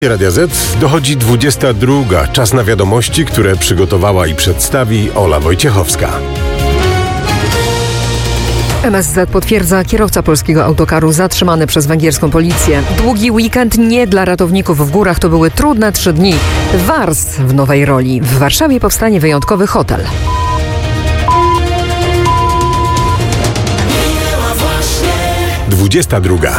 Radia Z dochodzi 22. Czas na wiadomości, które przygotowała i przedstawi Ola Wojciechowska. MSZ potwierdza, kierowca polskiego autokaru zatrzymany przez węgierską policję. Długi weekend nie dla ratowników w górach, to były trudne 3 dni. Wars w nowej roli. W Warszawie powstanie wyjątkowy hotel. Druga.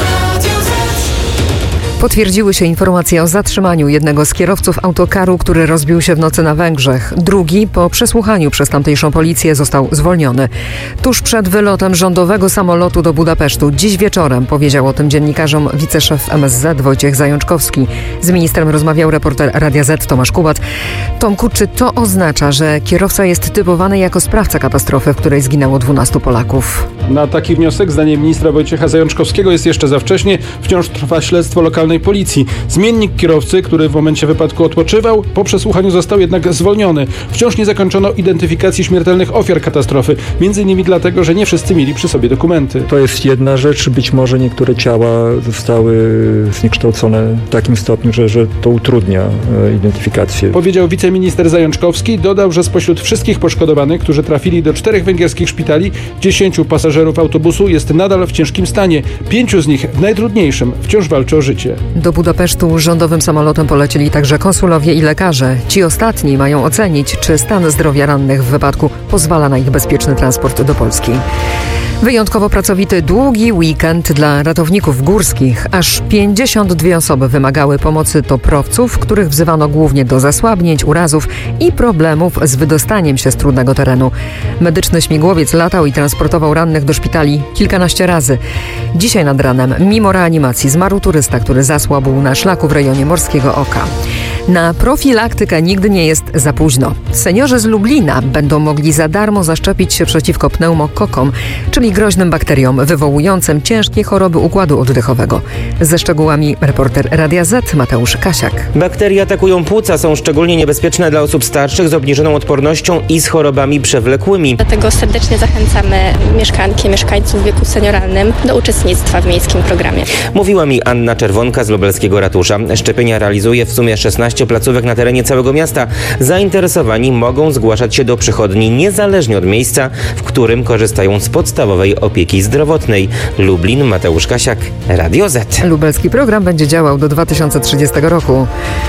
Potwierdziły się informacje o zatrzymaniu jednego z kierowców autokaru, który rozbił się w nocy na Węgrzech. Drugi, po przesłuchaniu przez tamtejszą policję, został zwolniony. Tuż przed wylotem rządowego samolotu do Budapesztu, dziś wieczorem, powiedział o tym dziennikarzom wiceszef MSZ Wojciech Zajączkowski. Z ministrem rozmawiał reporter Radia Z Tomasz Kubacz. Tomku, czy to oznacza, że kierowca jest typowany jako sprawca katastrofy, w której zginęło 12 Polaków? Na taki wniosek, zdaniem ministra Wojciecha Zajączkowskiego, jest jeszcze za wcześnie. Wciąż trwa śledztwo lokalnej policji. Zmiennik kierowcy, który w momencie wypadku odpoczywał, po przesłuchaniu został jednak zwolniony. Wciąż nie zakończono identyfikacji śmiertelnych ofiar katastrofy. Między innymi dlatego, że nie wszyscy mieli przy sobie dokumenty. To jest jedna rzecz. Być może niektóre ciała zostały zniekształcone w takim stopniu, że to utrudnia identyfikację. Powiedział wiceminister Zajączkowski. Dodał, że spośród wszystkich poszkodowanych, którzy trafili do 4 węgierskich szpitali, 10 pasażerów autobusu jest nadal w ciężkim stanie. 5 z nich w najtrudniejszym wciąż walczy o życie. Do Budapesztu rządowym samolotem polecieli także konsulowie i lekarze. Ci ostatni mają ocenić, czy stan zdrowia rannych w wypadku pozwala na ich bezpieczny transport do Polski. Wyjątkowo pracowity, długi weekend dla ratowników górskich. Aż 52 osoby wymagały pomocy toprowców, których wzywano głównie do zasłabnięć, urazów i problemów z wydostaniem się z trudnego terenu. Medyczny śmigłowiec latał i transportował rannych do szpitali kilkanaście razy. Dzisiaj nad ranem, mimo reanimacji, zmarł turysta, który zasłabł na szlaku w rejonie Morskiego Oka. Na profilaktykę nigdy nie jest za późno. Seniorzy z Lublina będą mogli za darmo zaszczepić się przeciwko pneumokokom, czyli groźnym bakteriom wywołującym ciężkie choroby układu oddechowego. Ze szczegółami reporter Radia Z Mateusz Kasiak. Bakterie atakują płuca, są szczególnie niebezpieczne dla osób starszych z obniżoną odpornością i z chorobami przewlekłymi. Dlatego serdecznie zachęcamy mieszkanki, mieszkańców w wieku senioralnym do uczestnictwa w miejskim programie. Mówiła mi Anna Czerwonka z lubelskiego ratusza. Szczepienia realizuje w sumie 16 placówek na terenie całego miasta. Zainteresowani mogą zgłaszać się do przychodni niezależnie od miejsca, w którym korzystają z podstawowej opieki zdrowotnej. Lublin, Mateusz Kasiak, Radio Z. Lubelski program będzie działał do 2030 roku.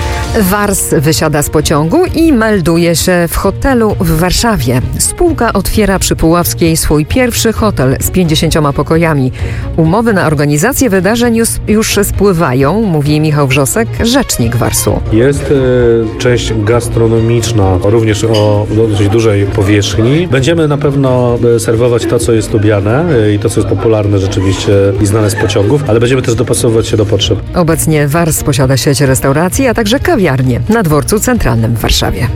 Wars wysiada z pociągu i melduje się w hotelu w Warszawie. Spółka otwiera przy Puławskiej swój pierwszy hotel z 50 pokojami. Umowy na organizację wydarzeń już spływają, mówi Michał Wrzosek, rzecznik Warsu. Jest część gastronomiczna, również o dosyć dużej powierzchni. Będziemy na pewno serwować to, co jest lubiane i to, co jest popularne rzeczywiście i znane z pociągów, ale będziemy też dopasowywać się do potrzeb. Obecnie Wars posiada sieć restauracji, a także kawiarnie na Dworcu Centralnym w Warszawie.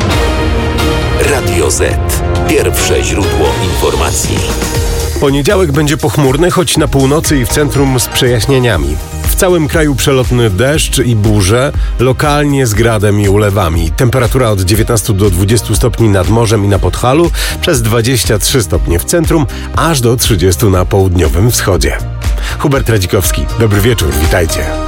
Radio Z. Pierwsze źródło informacji. Poniedziałek będzie pochmurny, choć na północy i w centrum z przejaśnieniami. W całym kraju przelotny deszcz i burze, lokalnie z gradem i ulewami. Temperatura od 19 do 20 stopni nad morzem i na Podhalu, przez 23 stopnie w centrum, aż do 30 na południowym wschodzie. Hubert Radzikowski, dobry wieczór, witajcie.